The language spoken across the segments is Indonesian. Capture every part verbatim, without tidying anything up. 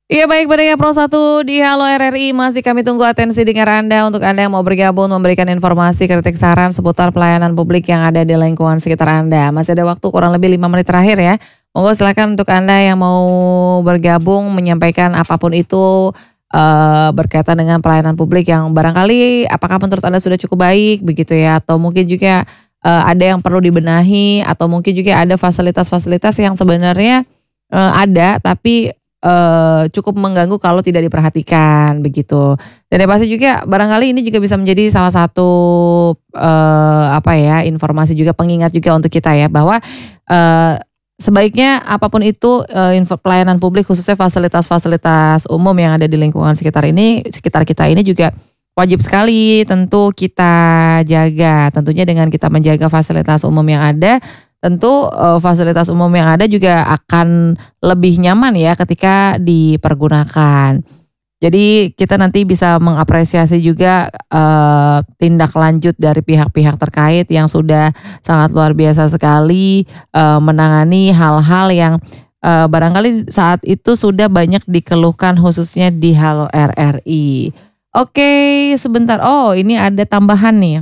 Iya baik pendengar Pro satu di Halo R R I masih kami tunggu atensi dengar Anda untuk Anda yang mau bergabung memberikan informasi kritik saran seputar pelayanan publik yang ada di lingkungan sekitar Anda. Masih ada waktu kurang lebih lima menit terakhir ya. Monggo silakan untuk Anda yang mau bergabung menyampaikan apapun itu uh, berkaitan dengan pelayanan publik yang barangkali apakah menurut Anda sudah cukup baik begitu ya, atau mungkin juga uh, ada yang perlu dibenahi, atau mungkin juga ada fasilitas-fasilitas yang sebenarnya uh, ada tapi Uh, cukup mengganggu kalau tidak diperhatikan begitu. Dan yang pasti juga barangkali ini juga bisa menjadi salah satu uh, apa ya informasi juga, pengingat juga untuk kita ya, bahwa uh, sebaiknya apapun itu uh, info, pelayanan publik khususnya fasilitas-fasilitas umum yang ada di lingkungan sekitar ini, sekitar kita ini juga wajib sekali tentu kita jaga. Tentunya dengan kita menjaga fasilitas umum yang ada, tentu uh, fasilitas umum yang ada juga akan lebih nyaman ya ketika dipergunakan. Jadi kita nanti bisa mengapresiasi juga uh, tindak lanjut dari pihak-pihak terkait yang sudah sangat luar biasa sekali uh, menangani hal-hal yang uh, barangkali saat itu sudah banyak dikeluhkan khususnya di Halo R R I. Oke, sebentar. Oh, ini ada tambahan nih.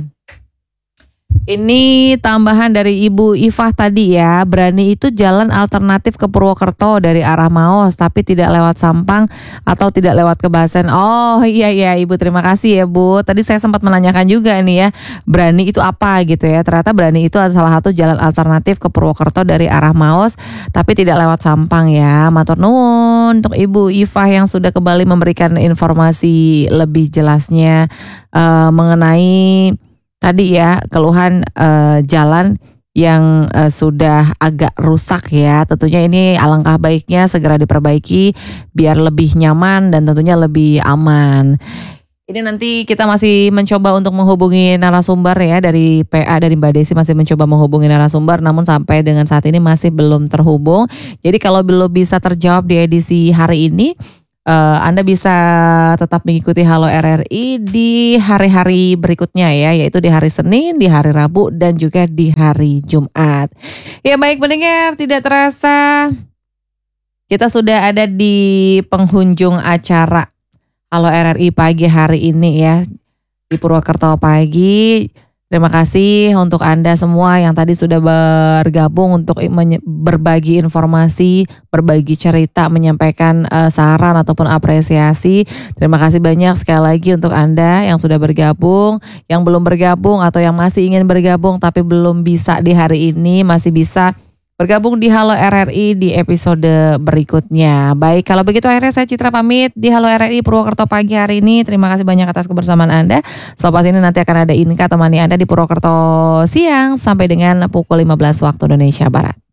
Ini tambahan dari Ibu Ifah tadi ya. Brani itu jalan alternatif ke Purwokerto dari arah Maos, tapi tidak lewat Sampang atau tidak lewat Kebasen. Oh iya iya Ibu, terima kasih ya Bu. Tadi saya sempat menanyakan juga nih ya, Brani itu apa gitu ya. Ternyata Brani itu adalah salah satu jalan alternatif ke Purwokerto dari arah Maos, tapi tidak lewat Sampang ya. Matur nuwun untuk Ibu Ifah yang sudah kembali memberikan informasi lebih jelasnya uh, mengenai tadi ya keluhan uh, jalan yang uh, sudah agak rusak ya. Tentunya ini alangkah baiknya segera diperbaiki biar lebih nyaman dan tentunya lebih aman. Ini nanti kita masih mencoba untuk menghubungi narasumber ya, dari P A, dari Mbak Desi masih mencoba menghubungi narasumber, namun sampai dengan saat ini masih belum terhubung. Jadi kalau belum bisa terjawab di edisi hari ini, Uh, Anda bisa tetap mengikuti Halo R R I di hari-hari berikutnya ya, yaitu di hari Senin, di hari Rabu, dan juga di hari Jumat. Ya baik pendengar, tidak terasa kita sudah ada di penghujung acara Halo R R I pagi hari ini ya, di Purwokerto pagi. Terima kasih untuk Anda semua yang tadi sudah bergabung untuk berbagi informasi, berbagi cerita, menyampaikan uh, saran ataupun apresiasi. Terima kasih banyak sekali lagi untuk Anda yang sudah bergabung, yang belum bergabung atau yang masih ingin bergabung tapi belum bisa di hari ini, masih bisa bergabung di Halo R R I di episode berikutnya. Baik, kalau begitu akhirnya saya Citra pamit di Halo R R I Purwokerto pagi hari ini. Terima kasih banyak atas kebersamaan Anda. Selepas ini nanti akan ada Inka temani Anda di Purwokerto siang sampai dengan pukul lima belas waktu Indonesia Barat.